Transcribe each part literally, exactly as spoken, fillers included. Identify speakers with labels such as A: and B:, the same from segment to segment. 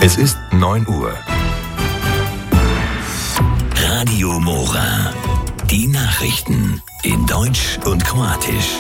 A: Es ist neun Uhr.
B: Radio Mora. Die Nachrichten in Deutsch und Kroatisch.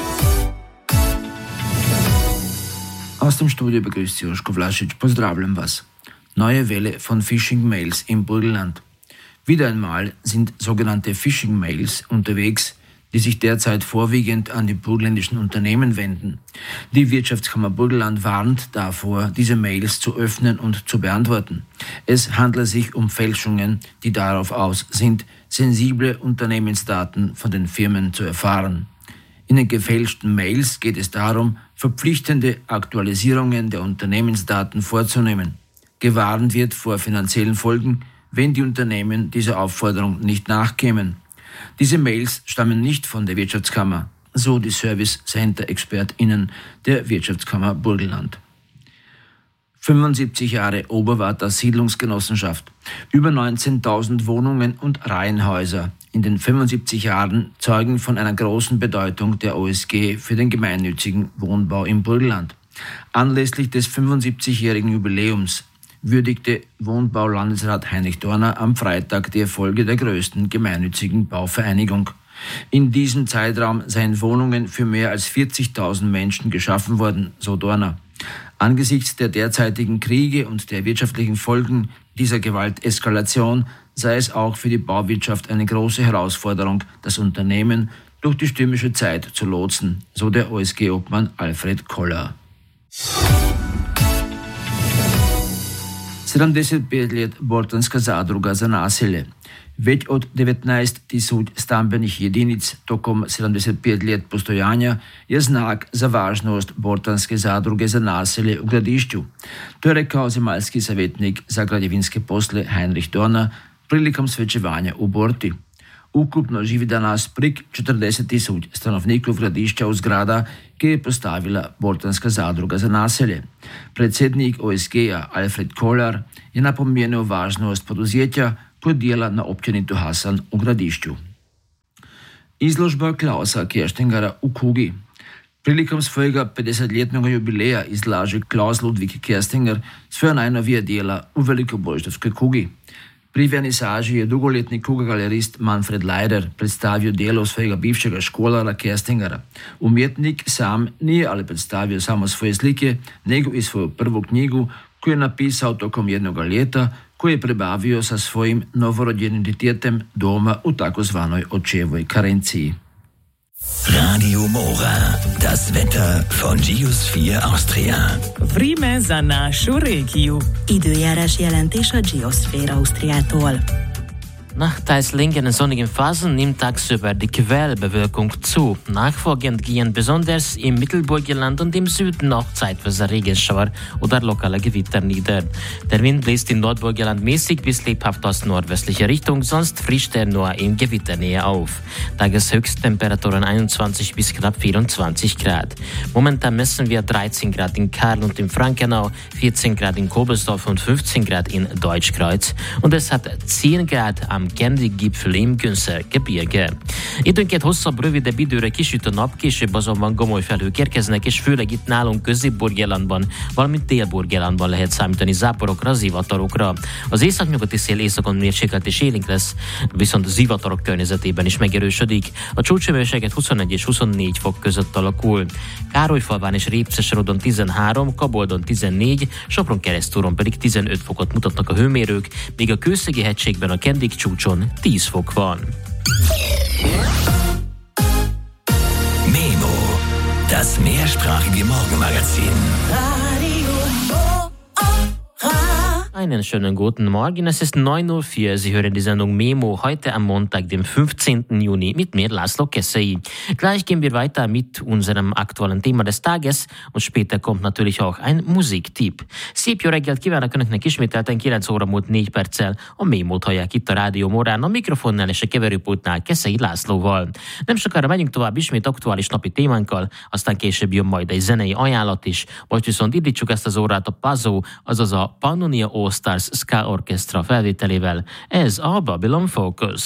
C: Aus dem Studio begrüßt Sie Joško Vlašić. Pozdravljam vas. Neue Welle von Phishing-Mails im Burgenland. Wieder einmal sind sogenannte Phishing-Mails unterwegs, die sich derzeit vorwiegend an die burgenländischen Unternehmen wenden. Die Wirtschaftskammer Burgenland warnt davor, diese Mails zu öffnen und zu beantworten. Es handelt sich um Fälschungen, die darauf aus sind, sensible Unternehmensdaten von den Firmen zu erfahren. In den gefälschten Mails geht es darum, verpflichtende Aktualisierungen der Unternehmensdaten vorzunehmen. Gewarnt wird vor finanziellen Folgen, wenn die Unternehmen dieser Aufforderung nicht nachkämen. Diese Mails stammen nicht von der Wirtschaftskammer, so die Service-Center-ExpertInnen der Wirtschaftskammer Burgenland. fünfundsiebzig Jahre Oberwarter Siedlungsgenossenschaft, über neunzehntausend Wohnungen und Reihenhäuser. In den fünfundsiebzig Jahren zeugen von einer großen Bedeutung der O S G für den gemeinnützigen Wohnbau im Burgenland. Anlässlich des fünfundsiebzigjährigen Jubiläums würdigte Wohnbaulandesrat Heinrich Dorner am Freitag die Erfolge der größten gemeinnützigen Bauvereinigung. In diesem Zeitraum seien Wohnungen für mehr als vierzigtausend Menschen geschaffen worden, so Dorner. Angesichts der derzeitigen Kriege und der wirtschaftlichen Folgen dieser Gewalteskalation sei es auch für die Bauwirtschaft eine große Herausforderung, das Unternehmen durch die stürmische Zeit zu lotsen, so der O S G-Obmann Alfred Koller. sedemdeset pet let Bortanska zadruga za naselje. Već od devetnaest tisoč stambenih jedinic tokom sedemdeset pet let postojanja je znak za važnost Bortanske zadruge za naselje u Gradišću. To je rekao zemaljski savjetnik za građevinske posle Heinrich Dorner prilikom svečevanja u Borti. Ukupno živi danas prek četrdeset tisoč stanovnikov Gradišća v zgrada, ki je postavila Bortanska zadruga za naselje. Predsednik O S G-a Alfred Koller je napomenuo važnost poduzetja kot dela na općini Hasan u Gradišću. Izložba Klausa Kerstingera u Kugi. Prilikom svojega petdesetletnega jubileja izlaže Klaus Ludwig Kerstinger svoja najnovija dela v Velikoboždovskoj Kugi. Pri vernisaži je dolgoletni kuga-galerist Manfred Leider predstavil delo svojega bivšega školara Kerstingera. Umjetnik sam nije ali predstavio samo svoje slike, nego i svoju prvu knjigu koju je napisao tokom jednog ljeta, koju je prebavio sa svojim novorođenim djetetem doma u takozvanoj očevoj karenciji.
B: Radio Mora, das Wetter von Geosphere Austria.
D: Vreme za našu regiju.
E: Időjárás jelentés a Geosphere Austriától.
F: Nach teils linken und sonnigen Phasen nimmt tagsüber die Quellbewölkung zu. Nachfolgend gehen besonders im Mittelburgenland und im Süden auch zeitweise Regenschauer oder lokale Gewitter nieder. Der Wind bläst in Nordburgenland mäßig bis lebhaft aus nordwestlicher Richtung, sonst frischt er nur in Gewitternähe auf. Tageshöchsttemperaturen einundzwanzig bis knapp vierundzwanzig Grad. Momentan messen wir dreizehn Grad in Karl und im Frankenau, vierzehn Grad in Kobelsdorf und fünfzehn Grad in Deutschkreuz. Und es hat zehn Grad am Gerndi-gipfel im Günszer Gebirge. Időnként hosszabb, rövidebb időre kisüt a nap, később azonban gomoly felhők érkeznek, és főleg itt nálunk Közép-Burgenlandban, valamint Dél-Burgenlandban lehet számítani záporokra, zivatarokra. Az északnyugati szél északon mérsékelt és élénk lesz, viszont zivatarok környezetében is megerősödik. A csúcshőmérséklet huszonegy és huszonnégy fok között alakul. Károlyfalván és Répceserodon tizenhárom, Kaboldon tizennégy, Sopron-Keresztúron pedig tizenöt fokot mutatnak a hőmérők, míg a Kőszegi-hegységben a Kendik csúcson tíz fok van.
B: Memo, das mehrsprachige Morgenmagazin.
F: Einen schönen guten Morgen, es ist neun Uhr vier. Sie hören die Sendung Memo heute am Montag, dem fünfzehnten Juni, mit mir László Keszei. Gleich gehen wir weiter mit unserem aktuellen Thema des Tages und später kommt natürlich auch ein Musiktipp. Szép jó reggelt kívánok Önöknek ismételten, kilenc óra múlt négy perccel. A Mémót hallják itt a Rádió Morán, a mikrofonnál és a keverőpultnál Keszei Lászlóval. Nem sokára megyünk tovább ismét aktuális napi témánkkal, aztán később jön majd egy zenei ajánlat is. Most viszont indítsuk ezt az órát a Puzzle, azaz a Pannonia All Stars Ska Orchestra felvételével. Ez a Babylon Focus.